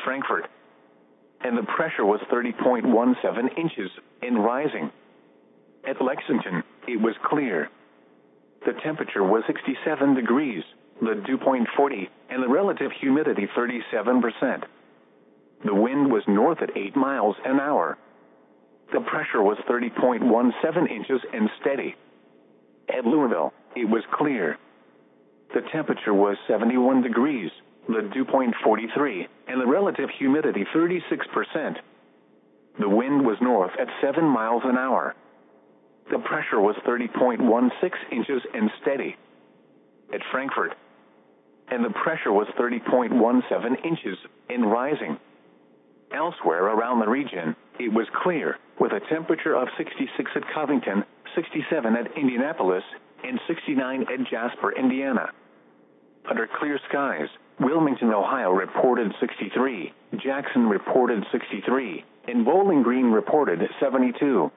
Frankfort, and the pressure was 30.17 inches and rising. At Lexington, it was clear. The temperature was 67 degrees, the dew point 40, and the relative humidity 37%. The wind was north at 8 miles an hour. The pressure was 30.17 inches and steady. At Louisville, it was clear. The temperature was 71 degrees, the dew point 43, and the relative humidity 36%. The wind was north at 7 miles an hour. The pressure was 30.16 inches and steady. At Frankfort, and the pressure was 30.17 inches and rising. Elsewhere around the region, it was clear, with a temperature of 66 at Covington, 67 at Indianapolis, and 69 at Jasper, Indiana. Under clear skies, Wilmington, Ohio reported 63, Jackson reported 63, and Bowling Green reported 72.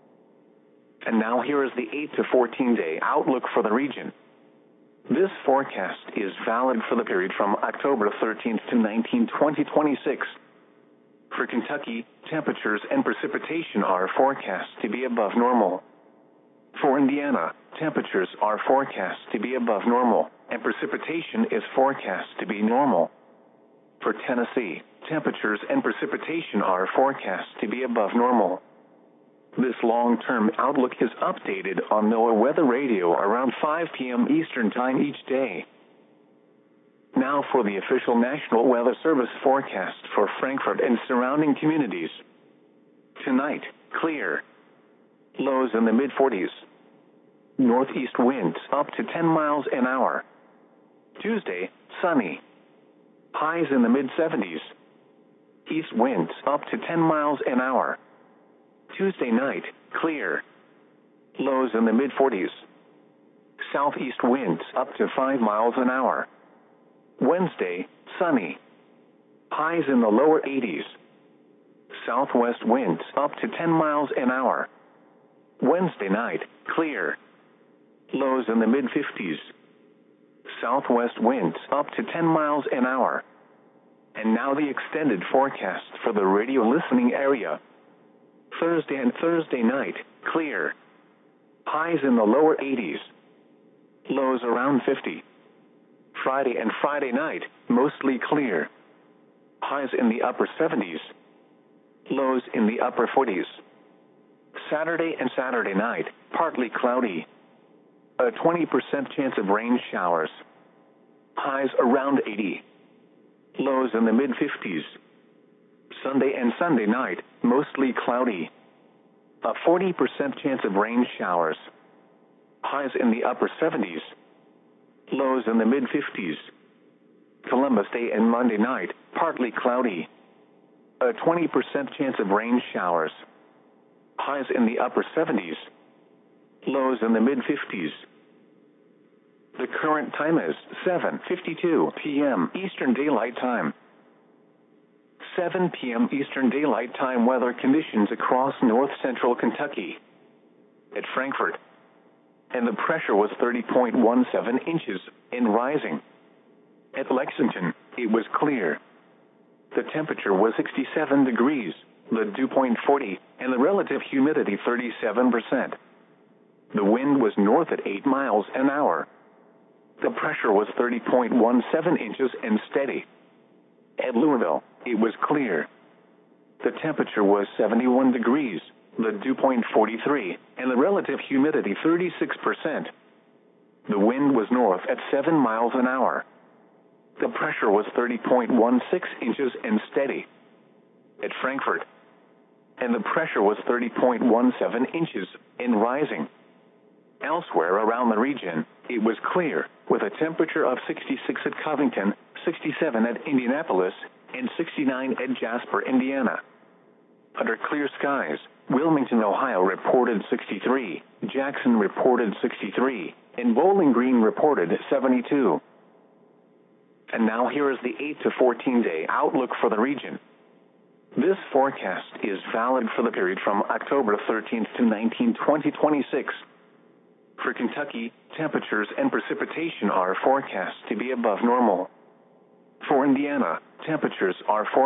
And now here is the 8 to 14-day outlook for the region. This forecast is valid for the period from October 13th to 19, 2026. For Kentucky, temperatures and precipitation are forecast to be above normal. For Indiana, temperatures are forecast to be above normal, and precipitation is forecast to be normal. For Tennessee, temperatures and precipitation are forecast to be above normal. This long-term outlook is updated on NOAA Weather Radio around 5 p.m. Eastern Time each day. Now for the official National Weather Service forecast for Frankfort and surrounding communities. Tonight, clear. Lows in the mid-40s. Northeast winds up to 10 miles an hour. Tuesday, sunny. Highs in the mid-70s. East winds up to 10 miles an hour. Tuesday night, clear. Lows in the mid-40s. Southeast winds up to 5 miles an hour. Wednesday, sunny. Highs in the lower 80s. Southwest winds up to 10 miles an hour. Wednesday night, clear. Lows in the mid-50s. Southwest winds up to 10 miles an hour. And now the extended forecast for the radio listening area. Thursday and Thursday night, clear. Highs in the lower 80s. Lows around 50. Friday and Friday night, mostly clear. Highs in the upper 70s. Lows in the upper 40s. Saturday and Saturday night, partly cloudy. A 20% chance of rain showers. Highs around 80. Lows in the mid-50s. Sunday and Sunday night, mostly cloudy. A 40% chance of rain showers. Highs in the upper 70s. Lows in the mid-50s. Columbus Day and Monday night, partly cloudy. A 20% chance of rain showers. Highs in the upper 70s. Lows in the mid-50s. The current time is 7:52 p.m. Eastern Daylight Time. 7 p.m. Eastern Daylight Time weather conditions across north-central Kentucky. At Frankfort, and the pressure was 30.17 inches and rising. At Lexington, it was clear. The temperature was 67 degrees, the dew point 40, and the relative humidity 37%. The wind was north at 8 miles an hour. The pressure was 30.17 inches and steady. At Louisville, it was clear. The temperature was 71 degrees, the dew point 43, and the relative humidity 36%. The wind was north at 7 miles an hour. The pressure was 30.16 inches and steady. At Frankfort, and the pressure was 30.17 inches and rising. Elsewhere around the region, it was clear, with a temperature of 66 at Covington, 67 at Indianapolis, and 69 at Jasper, Indiana. Under clear skies, Wilmington, Ohio reported 63, Jackson reported 63, and Bowling Green reported 72. And now here is the 8 to 14-day outlook for the region. This forecast is valid for the period from October 13th to 19, 2026. For Kentucky, temperatures and precipitation are forecast to be above normal. For Indiana, temperatures are forecast